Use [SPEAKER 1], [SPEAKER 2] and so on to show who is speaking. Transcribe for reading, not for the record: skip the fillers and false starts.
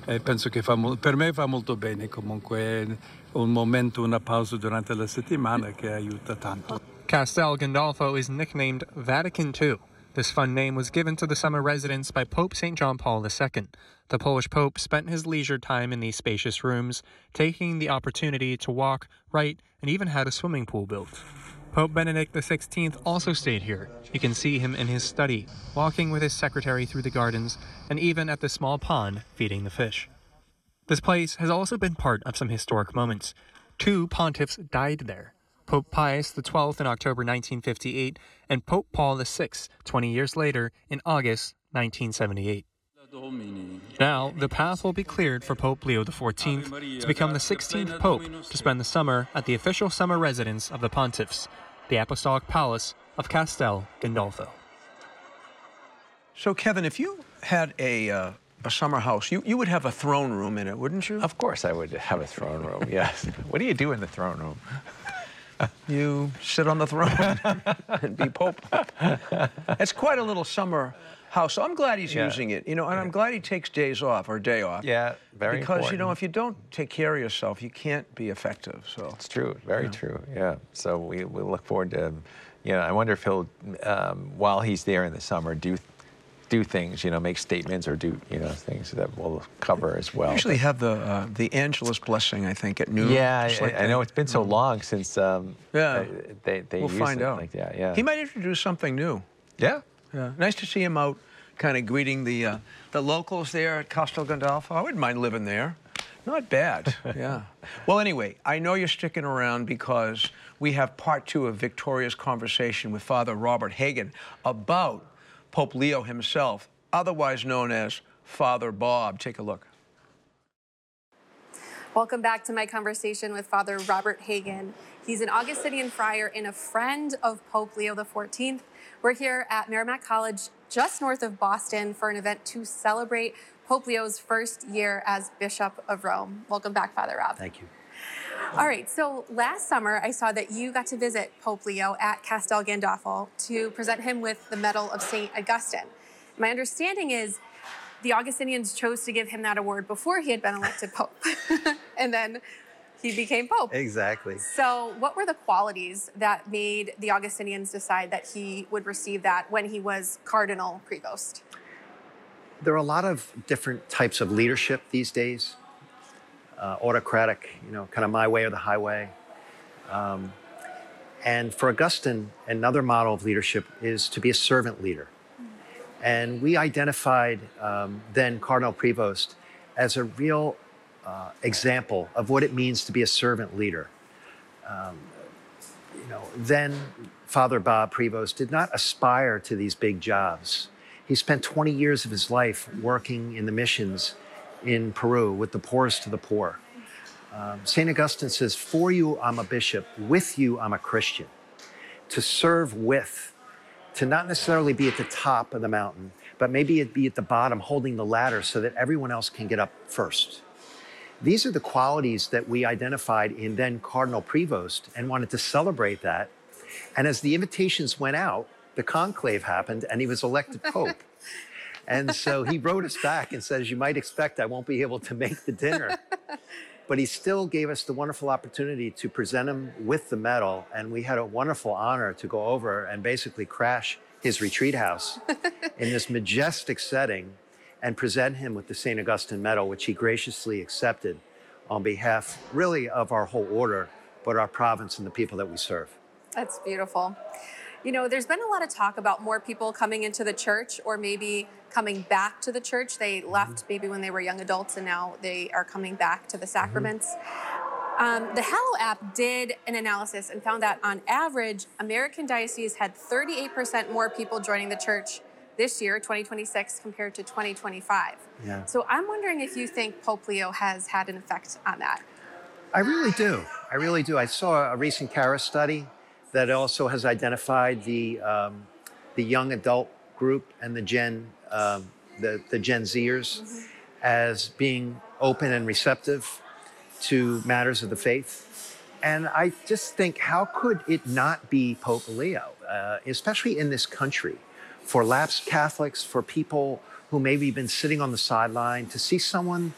[SPEAKER 1] e penso che per me fa molto bene comunque un momento, una pausa durante la settimana che aiuta tanto.
[SPEAKER 2] Castel Gandolfo is nicknamed Vatican II. This fun name was given to the summer residence by Pope St. John Paul II. The Polish Pope spent his leisure time in these spacious rooms, taking the opportunity to walk, write, and even had a swimming pool built. Pope Benedict XVI also stayed here. You can see him in his study, walking with his secretary through the gardens, and even at the small pond feeding the fish. This place has also been part of some historic moments. 2 pontiffs died there. Pope Pius XII in October 1958 and Pope Paul VI 20 years later in August 1978. Now, the path will be cleared for Pope Leo XIV to become the 16th Pope to spend the summer at the official summer residence of the pontiffs, the Apostolic Palace of Castel Gandolfo.
[SPEAKER 3] So, Kevin, if you had a summer house, you would have a throne room in it, wouldn't you?
[SPEAKER 4] Of course I would have a throne room, yes. What do you do in the throne room?
[SPEAKER 3] You sit on the throne and be Pope. It's quite a little summer house. So I'm glad he's using it, and I'm glad he takes days off or a day off.
[SPEAKER 4] Yeah, very important.
[SPEAKER 3] Because, if you don't take care of yourself, you can't be effective. So
[SPEAKER 4] it's true, very true, yeah. So we look forward to, I wonder if he'll, while he's there in the summer, do things, make statements or do, things that we'll cover as well.
[SPEAKER 3] We usually have the Angelus blessing, I think, at noon.
[SPEAKER 4] Yeah, I know it's been so long since they
[SPEAKER 3] we'll find out.
[SPEAKER 4] Like that. Yeah.
[SPEAKER 3] He might introduce something new.
[SPEAKER 4] Yeah.
[SPEAKER 3] Yeah. Nice to see him out kind of greeting the locals there at Castel Gandolfo. I wouldn't mind living there. Not bad, yeah. Well, anyway, I know you're sticking around because we have part 2 of Victoria's conversation with Father Robert Hagan about Pope Leo himself, otherwise known as Father Bob. Take a look.
[SPEAKER 5] Welcome back to my conversation with Father Robert Hagan. He's an Augustinian friar and a friend of Pope Leo XIV. We're here at Merrimack College, just north of Boston, for an event to celebrate Pope Leo's first year as Bishop of Rome. Welcome back, Father Rob.
[SPEAKER 6] Thank you.
[SPEAKER 5] All right, so last summer I saw that you got to visit Pope Leo at Castel Gandolfo to present him with the Medal of St. Augustine. My understanding is the Augustinians chose to give him that award before he had been elected Pope, and then he became Pope.
[SPEAKER 6] Exactly.
[SPEAKER 5] So what were the qualities that made the Augustinians decide that he would receive that when he was Cardinal Prevost?
[SPEAKER 6] There are a lot of different types of leadership these days. Autocratic, kind of my way or the highway. And for Augustine, another model of leadership is to be a servant leader. And we identified then Cardinal Prevost as a real example of what it means to be a servant leader. Then Father Bob Prevost did not aspire to these big jobs. He spent 20 years of his life working in the missions in Peru with the poorest of the poor. St. Augustine says, for you, I'm a bishop. With you, I'm a Christian. To serve with, to not necessarily be at the top of the mountain, but maybe be at the bottom holding the ladder so that everyone else can get up first. These are the qualities that we identified in then Cardinal Prevost and wanted to celebrate that. And as the invitations went out, the conclave happened and he was elected Pope. And so he wrote us back and says, you might expect I won't be able to make the dinner. But he still gave us the wonderful opportunity to present him with the medal. And we had a wonderful honor to go over and basically crash his retreat house in this majestic setting and present him with the St. Augustine Medal, which he graciously accepted on behalf really of our whole order, but our province and the people that we serve.
[SPEAKER 5] That's beautiful. There's been a lot of talk about more people coming into the church or maybe coming back to the church. They left maybe when they were young adults and now they are coming back to the sacraments. The Hallow app did an analysis and found that on average, American dioceses had 38% more people joining the church this year, 2026, compared to 2025.
[SPEAKER 6] Yeah.
[SPEAKER 5] So I'm wondering if you think Pope Leo has had an effect on that.
[SPEAKER 6] I really do. I really do. I saw a recent Caris study that also has identified the young adult group and the Gen Zers as being open and receptive to matters of the faith. And I just think, how could it not be Pope Leo, especially in this country, for lapsed Catholics, for people who maybe been sitting on the sideline, to see someone